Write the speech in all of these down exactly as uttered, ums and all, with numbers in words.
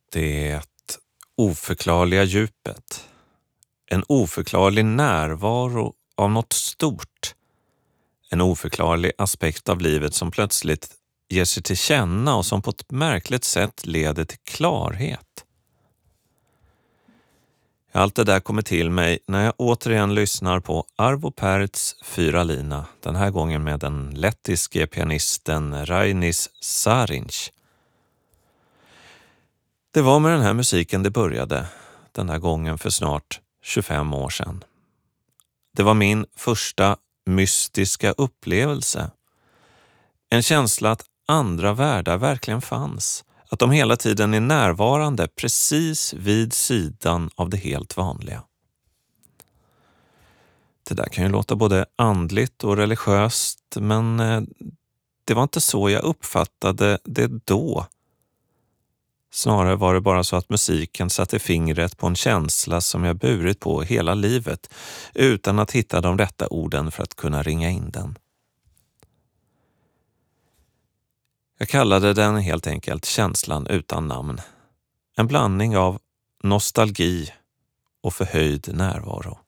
Det oförklarliga djupet. En oförklarlig närvaro av något stort. En oförklarlig aspekt av livet som plötsligt ger sig till känna och som på ett märkligt sätt leder till klarhet. Allt det där kommer till mig när jag återigen lyssnar på Arvo Pärts Fyra Lina, den här gången med den lettiske pianisten Rainis Sarinch. Det var med den här musiken det började, den här gången för snart tjugofem år sedan. Det var min första mystiska upplevelse. En känsla att andra världar verkligen fanns. Att de hela tiden är närvarande precis vid sidan av det helt vanliga. Det där kan ju låta både andligt och religiöst, men det var inte så jag uppfattade det då. Snarare var det bara så att musiken satte fingret på en känsla som jag burit på hela livet utan att hitta de rätta orden för att kunna ringa in den. Jag kallade den helt enkelt känslan utan namn. En blandning av nostalgi och förhöjd närvaro.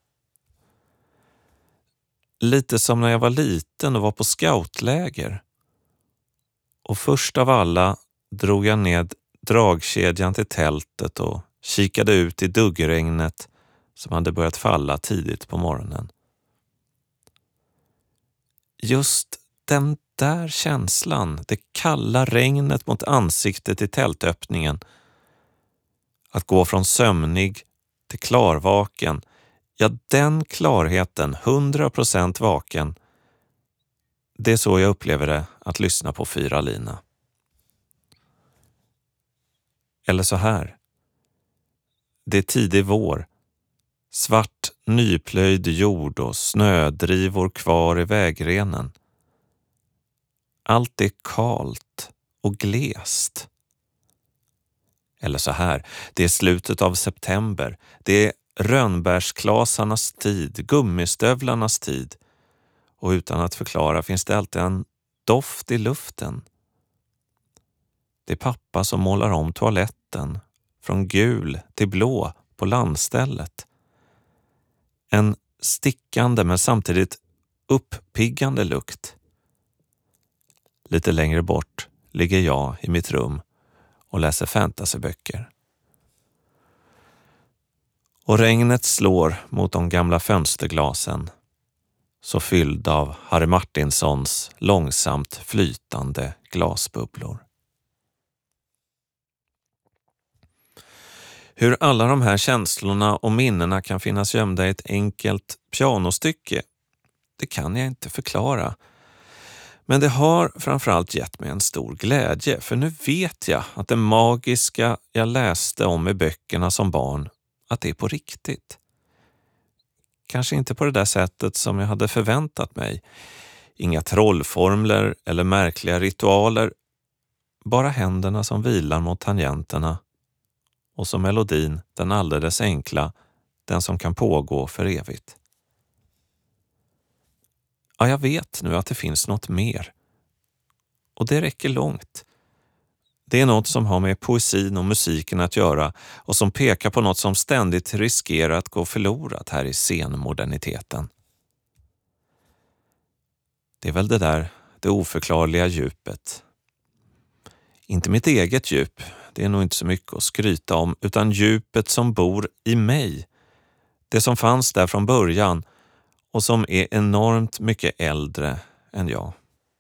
Lite som när jag var liten och var på scoutläger. Och först av alla drog jag ned dragkedjan till tältet och kikade ut i duggregnet som hade börjat falla tidigt på morgonen. Just den där känslan, det kalla regnet mot ansiktet i tältöppningen. Att gå från sömnig till klarvaken, ja den klarheten, hundra procent vaken, det är så jag upplever det att lyssna på Fyra Lina. Eller så här. Det är tidig vår. Svart nyplöjd jord och snödrivor kvar i vägrenen. Allt är kalt och glest. Eller så här. Det är slutet av september. Det är rönnbärsklasarnas tid, gummistövlarnas tid. Och utan att förklara finns det alltid en doft i luften. Det är pappa som målar om toaletten från gul till blå på landstället. En stickande men samtidigt uppiggande lukt. Lite längre bort ligger jag i mitt rum och läser fantasyböcker. Och regnet slår mot de gamla fönsterglasen, så fylld av Harry Martinsons långsamt flytande glasbubblor. Hur alla de här känslorna och minnena kan finnas gömda i ett enkelt pianostycke, det kan jag inte förklara. Men det har framförallt gett mig en stor glädje, för nu vet jag att det magiska jag läste om i böckerna som barn, att det är på riktigt. Kanske inte på det där sättet som jag hade förväntat mig. Inga trollformler eller märkliga ritualer, bara händerna som vilar mot tangenterna. Och så melodin, den alldeles enkla, den som kan pågå för evigt. Ja, jag vet nu att det finns något mer. Och det räcker långt. Det är något som har med poesin och musiken att göra och som pekar på något som ständigt riskerar att gå förlorat här i scenmoderniteten. Det är väl det där, det oförklarliga djupet. Inte mitt eget djup, det är nog inte så mycket att skryta om, utan djupet som bor i mig. Det som fanns där från början och som är enormt mycket äldre än jag.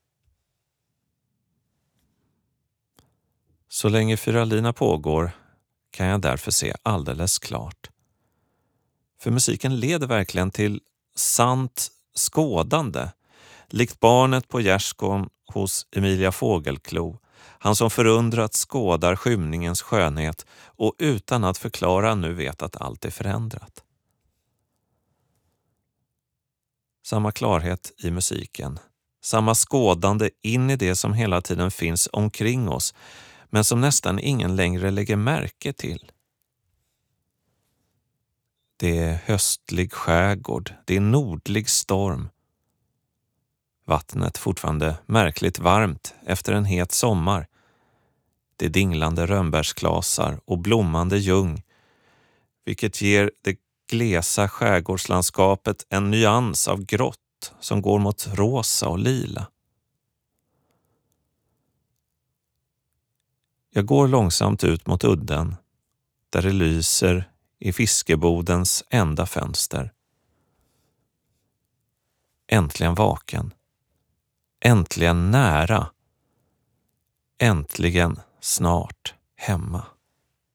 Så länge Fyra Lina pågår kan jag därför se alldeles klart. För musiken leder verkligen till sant skådande, likt barnet på gärdsgården hos Emilia Fågelklo, han som förundrat skådar skymningens skönhet och utan att förklara nu vet att allt är förändrat. Samma klarhet i musiken, samma skådande in i det som hela tiden finns omkring oss, men som nästan ingen längre lägger märke till. Det är höstlig skärgård, det är nordlig storm. Vattnet fortfarande märkligt varmt efter en het sommar. Det är dinglande rönnbärsklasar och blommande ljung, vilket ger det glesa skärgårdslandskapet en nyans av grått som går mot rosa och lila. Jag går långsamt ut mot udden, där det lyser i fiskebodens enda fönster. Äntligen vaken. Äntligen nära. Äntligen snart hemma.